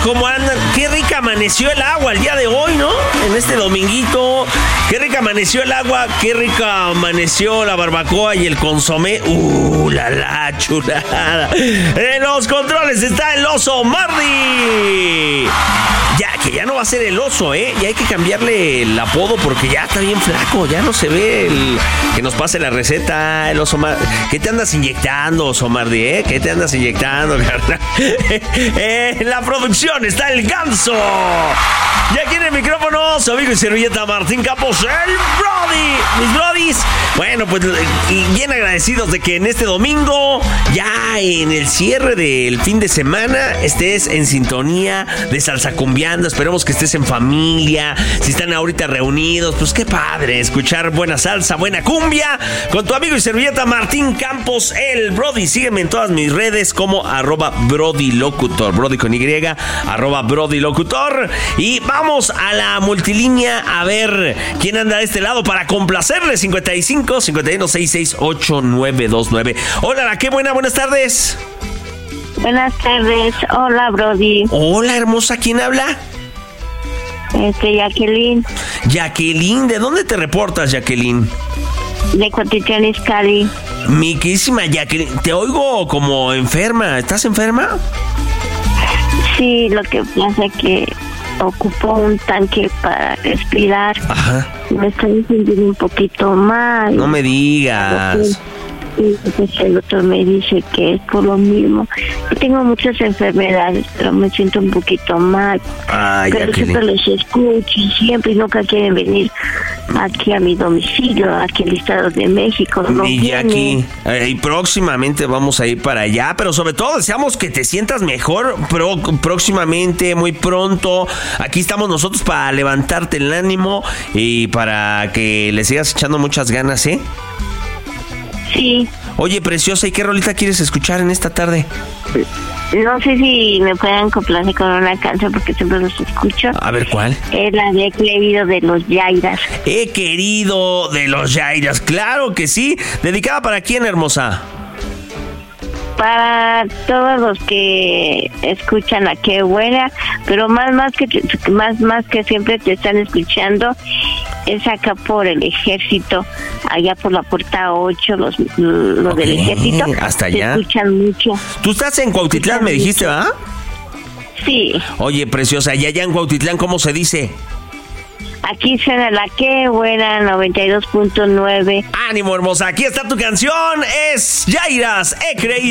¿cómo andan? Qué rica amaneció el agua el día de hoy, ¿no? En este dominguito. Qué rica amaneció el agua, qué rica amaneció la barbacoa y el consomé. La chulada. En los controles está el oso Mardi. Ya no va a ser el oso, ¿eh? Ya hay que cambiarle el apodo porque ya está bien flaco. Ya no se ve que nos pase la receta, el oso Mardi. ¿Qué te andas inyectando, oso Mardi, eh? ¿Qué te andas inyectando, carnal? En la producción está el ganso. Y aquí en el micrófono, su amigo y servilleta Martín Campos, el Brody. Mis Brodis, bueno, pues bien agradecidos de que en este domingo, ya en el cierre del fin de semana, estés en sintonía de Salsa Cumbiando. Esperemos que estés en familia. Si están ahorita reunidos, pues qué padre escuchar buena salsa, buena cumbia con tu amigo y servilleta Martín Campos, el Brody. Sígueme en todas mis redes como @BrodyLocutor, Brody con Y, @BrodyLocutor. Y vamos a la multilínea a ver quién anda de este lado para complacerle. 55 51 66 8929. Hola, qué buenas tardes. Buenas tardes, hola Brody. Hola, hermosa, ¿quién habla? Jacqueline. Jacqueline, ¿de dónde te reportas, Jacqueline? De Cuautitlán Izcalli. Mi querísima Jacqueline, te oigo como enferma. ¿Estás enferma? Sí, lo que pasa es que ocupo un tanque para respirar. Ajá. Me estoy sintiendo un poquito mal. No me digas. Y pues el doctor me dice que es por lo mismo. Yo tengo muchas enfermedades, pero me siento un poquito mal. Ay, pero Jacqueline, siempre los escucho siempre y nunca quieren venir aquí a mi domicilio, aquí al Estado de México. No mi vienen. Jackie, y próximamente vamos a ir para allá, pero sobre todo deseamos que te sientas mejor próximamente, muy pronto. Aquí estamos nosotros para levantarte el ánimo y para que le sigas echando muchas ganas, ¿eh? Sí. Oye, preciosa, ¿y qué rolita quieres escuchar en esta tarde? No sé si me puedan complacer con una canción porque siempre los escucho. A ver, ¿cuál? Es la de He querido de los Yairas. He querido de los Yairas, claro que sí. ¿Dedicada para quién, hermosa? Para todos los que escuchan a Qué Buena, pero más que siempre te están escuchando es acá por el ejército, allá por la puerta 8, los del ejército. Hasta allá. Te escuchan mucho. Tú estás en Cuautitlán, me dijiste, ¿verdad? Sí. Oye, preciosa, ¿y allá en Cuautitlán cómo se dice? Aquí suena la Qué Buena 92.9. ¡Ánimo, hermosa! Aquí está tu canción, es Yairas, He creído.